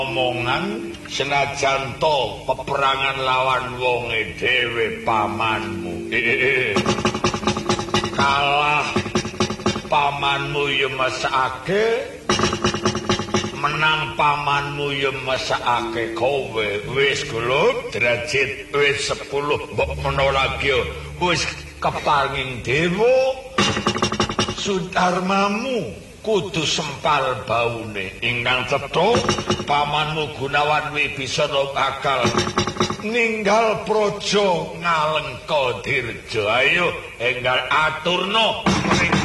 omongan senajan to peperangan lawan wonge dhewe pamanmu. Kalah pamanmu ya mesake, menang pamanmu ya mesake kowe. Wis Gulut derajat wis 10 mbok menawa lagi wis kepanging dewa. Sudarmamu kudu sempal baune ingkang cetha pamanmu Gunawan Wibisana bakal ninggal praja Ngalengka Dirja. Ayo enggal aturna